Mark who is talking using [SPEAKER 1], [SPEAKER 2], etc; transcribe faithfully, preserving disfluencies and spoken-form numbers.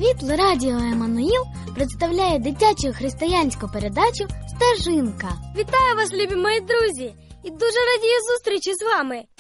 [SPEAKER 1] Привіт! Радіо Еммануїл представляє дитячу християнську передачу «Стежинка».
[SPEAKER 2] Вітаю вас, любі мої друзі! І дуже радію зустрічі з вами.